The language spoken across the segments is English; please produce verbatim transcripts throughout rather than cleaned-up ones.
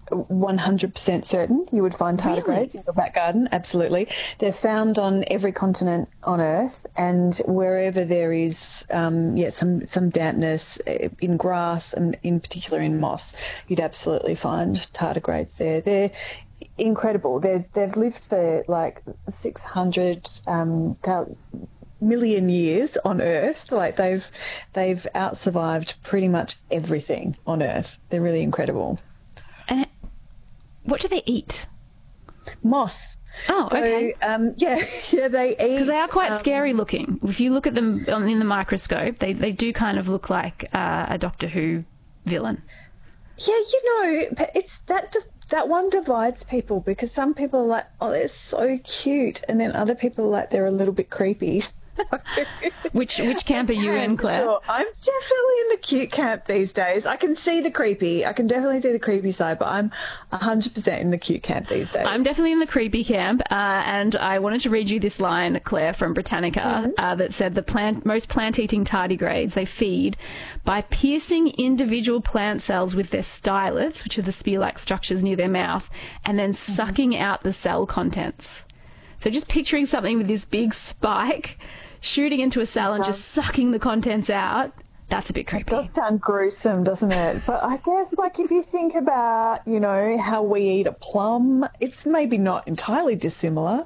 one hundred percent certain you would find tardigrades Really? in your back garden. Absolutely. They're found on every continent on Earth, and wherever there is um, yeah, some, some dampness in grass, and in particular in moss, you'd absolutely find tardigrades there. They're incredible. They're, they've lived for like six hundred um, million years on Earth. Like they've they've outsurvived pretty much everything on Earth. They're really incredible. And what do they eat? Moss. Oh, So, okay. um, yeah, yeah, they eat. Because they are quite um, scary looking. If you look at them on, in the microscope, they, they do kind of look like uh, a Doctor Who villain. Yeah, you know, but it's that that one divides people, because some people are like, oh, they're so cute, and then other people are like, they're a little bit creepy. Which which camp are you in, Claire? Sure. I'm definitely in the cute camp these days. I can see the creepy. I can definitely see the creepy side, but I'm one hundred percent in the cute camp these days. I'm definitely in the creepy camp, uh, and I wanted to read you this line, Claire, from Britannica, Mm-hmm. uh, that said the plant, most plant-eating tardigrades, they feed by piercing individual plant cells with their stylets, which are the spear-like structures near their mouth, and then Mm-hmm. sucking out the cell contents. So just picturing something with this big spike shooting into a cell and just sucking the contents out, that's a bit creepy. It does sound gruesome, doesn't it? But I guess, like, if you think about, you know, how we eat a plum, it's maybe not entirely dissimilar.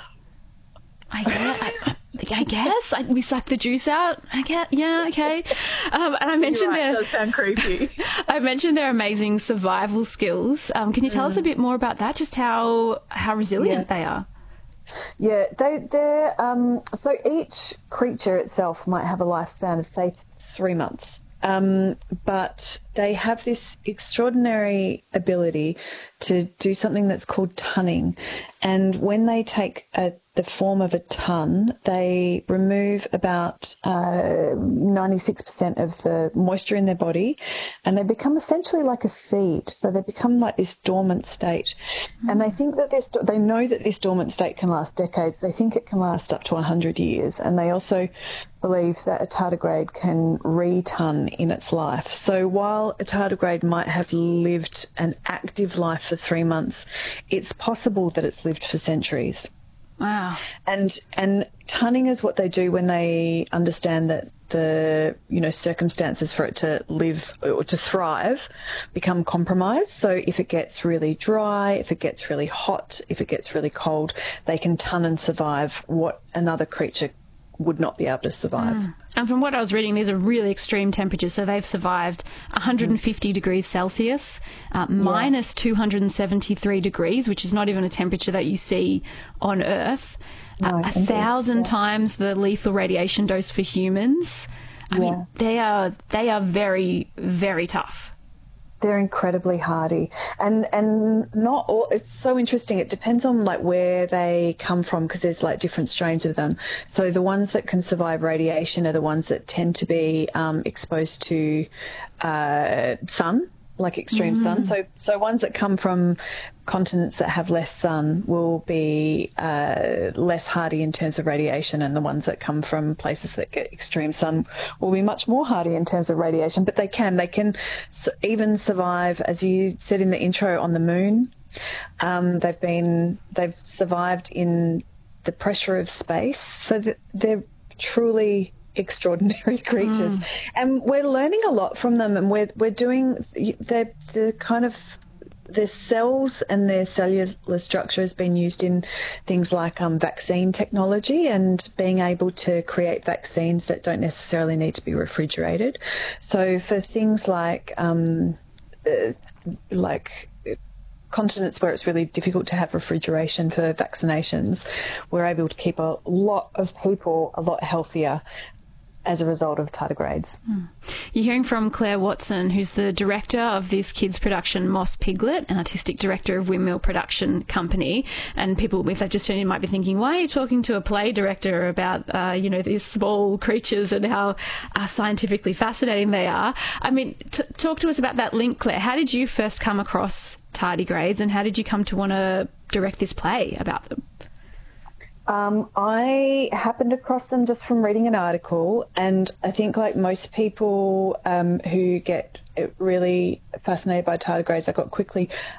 I, yeah, I, I guess I, we suck the juice out. I guess, yeah, okay. Um, and I mentioned You're right, their, it does sound creepy. I mentioned their amazing survival skills. Um, can you tell us a bit more about that? Just how how resilient Yeah. they are. Yeah, they, they're, um, so each creature itself might have a lifespan of, say, three months. Um, but they have this extraordinary ability to do something that's called tunning. And when they take a, the form of a ton, they remove about uh, ninety-six percent of the moisture in their body, and they become essentially like a seed. So they become like this dormant state. Mm. And they think that this, they know that this dormant state can last decades. They think it can last up to one hundred years. And they also believe that a tardigrade can re-ton in its life. So while a tardigrade might have lived an active life for three months, it's possible that it's lived for centuries. Wow. And and tunning is what they do when they understand that the, you know, circumstances for it to live or to thrive become compromised. So if it gets really dry, if it gets really hot, if it gets really cold, they can ton and survive what another creature would not be able to survive. Mm. And from what I was reading, these are really extreme temperatures. So they've survived one hundred fifty mm. degrees Celsius, uh, yeah. minus two hundred seventy-three degrees, which is not even a temperature that you see on Earth. No, uh, a thousand yeah. times the lethal radiation dose for humans. I yeah. mean, they are they are very, very tough. They're incredibly hardy, and and not all. It's so interesting. It depends on like where they come from, because there's like different strains of them. So the ones that can survive radiation are the ones that tend to be um, exposed to uh, sun, like extreme mm. sun. So so ones that come from continents that have less sun will be uh, less hardy in terms of radiation, and the ones that come from places that get extreme sun will be much more hardy in terms of radiation. But they can, they can even survive, as you said in the intro, on the moon. Um, they've been, they've survived in the pressure of space, so that they're truly extraordinary creatures. Mm. And we're learning a lot from them, and we're we're doing the the kind of their cells and their cellular structure has been used in things like um, vaccine technology, and being able to create vaccines that don't necessarily need to be refrigerated. So for things like um, uh, like continents where it's really difficult to have refrigeration for vaccinations, we're able to keep a lot of people a lot healthier as a result of tardigrades. Mm. You're hearing from Claire Watson, who's the director of this kids production Moss Piglet and artistic director of Windmill Production Company. And people, if they've just tuned in, might be thinking, why are you talking to a play director about, uh, you know, these small creatures and how uh, scientifically fascinating they are? I mean, t- talk to us about that link, Claire. How did you first come across tardigrades, and how did you come to want to direct this play about them? Um, I happened across them just from reading an article, and I think like most people um, who get really fascinated by tardigrades, I got quickly